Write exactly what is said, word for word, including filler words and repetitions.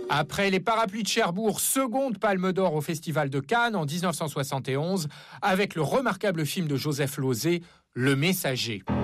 Après les Parapluies de Cherbourg, seconde Palme d'Or au Festival de Cannes en dix-neuf cent soixante et onze, avec le remarquable film de Joseph Losey, Le Messager.